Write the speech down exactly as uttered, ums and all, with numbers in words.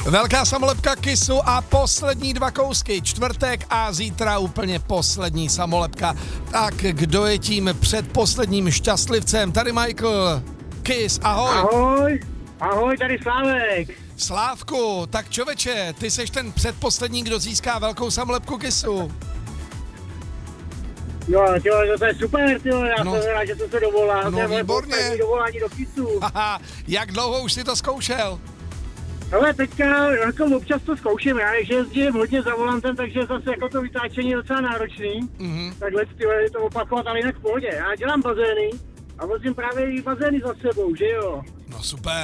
Velká samolepka Kissu a poslední dva kousky. Čtvrtek a zítra úplně poslední samolepka. Tak kdo je tím předposledním šťastlivcem? Tady Michael. Kiss, ahoj. Ahoj, ahoj, tady Slávek. Slávku, tak čověče, ty seš ten předposlední, kdo získá velkou samolepku Kissu. No, tyjo, to je super, tyjo, já No. jsem rád, že jsem se dovolal. No, to je moje výborně. poslední dovolání do Kissu. Haha, jak dlouho už si to zkoušel? Ale teďka jako občas to zkouším, já že jezdím hodně za volantem, takže zase jako to vytáčení je docela náročný. Mhm. Takhle tyhle, to opakovat, ale jinak v pohodě. Já dělám bazény a vozím právě i bazény za sebou, že jo. No super.